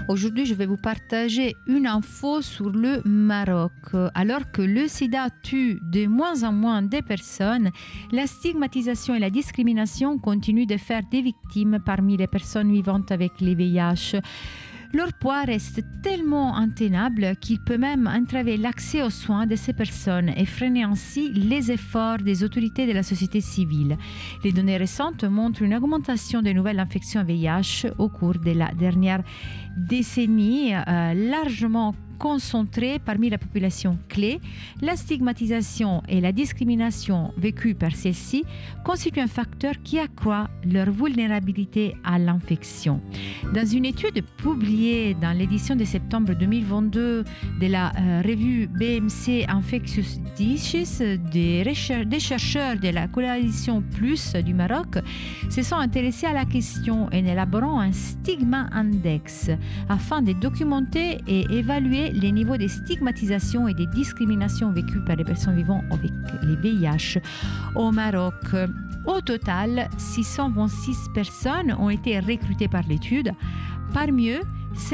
Aujourd'hui, je vais vous partager une info sur le Maroc. Alors que le sida tue de moins en moins de personnes, la stigmatisation et la discrimination continuent de faire des victimes parmi les personnes vivantes avec les VIH. Leur poids reste tellement intenable qu'il peut même entraver l'accès aux soins de ces personnes et freiner ainsi les efforts des autorités de la société civile. Les données récentes montrent une augmentation des nouvelles infections VIH au cours de la dernière décennie, largement concentrée parmi la population clé. La stigmatisation et la discrimination vécues par celles-ci constituent un facteur qui accroît leur vulnérabilité à l'infection. Dans une étude publiée dans l'édition de septembre 2022 de la revue BMC Infectious Diseases, des chercheurs de la Coalition Plus du Maroc se sont intéressés à la question en élaborant un stigma index afin de documenter et évaluer les niveaux de stigmatisation et de discrimination vécus par les personnes vivant avec les VIH au Maroc. Au total, 626 personnes ont été recrutées par l'étude. Parmi eux,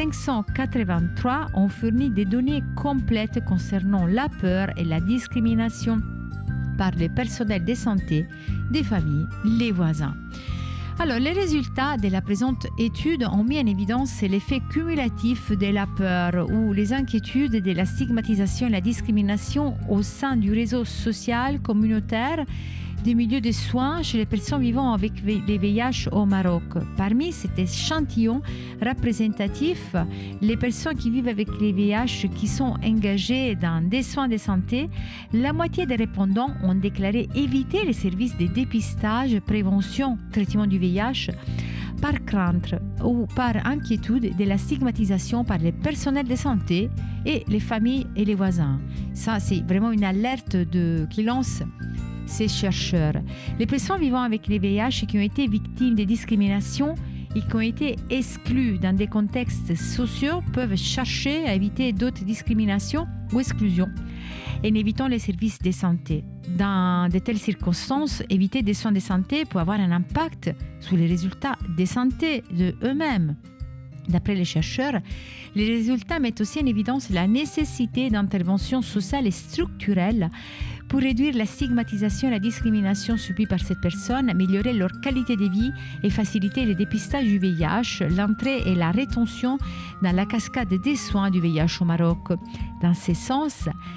583 ont fourni des données complètes concernant la peur et la discrimination par le personnel de santé, des familles, les voisins. Alors, les résultats de la présente étude ont mis en évidence l'effet cumulatif de la peur ou les inquiétudes de la stigmatisation et la discrimination au sein du réseau social communautaire des milieux de soins chez les personnes vivant avec les VIH au Maroc. Parmi cet échantillon représentatif, les personnes qui vivent avec les VIH qui sont engagées dans des soins de santé, la moitié des répondants ont déclaré éviter les services de dépistage, prévention, traitement du VIH par crainte ou par inquiétude de la stigmatisation par les personnels de santé et les familles et les voisins. Ça, c'est vraiment une alerte qui lance ces chercheurs. Les personnes vivant avec les VIH qui ont été victimes de discrimination et qui ont été exclues dans des contextes sociaux peuvent chercher à éviter d'autres discriminations ou exclusions en évitant les services de santé. Dans de telles circonstances, éviter des soins de santé peut avoir un impact sur les résultats de santé d'eux-mêmes. D'après les chercheurs, les résultats mettent aussi en évidence la nécessité d'interventions sociales et structurelles pour réduire la stigmatisation et la discrimination subies par ces personnes, améliorer leur qualité de vie et faciliter le dépistage du VIH, l'entrée et la rétention dans la cascade des soins du VIH au Maroc. Dans ce sens,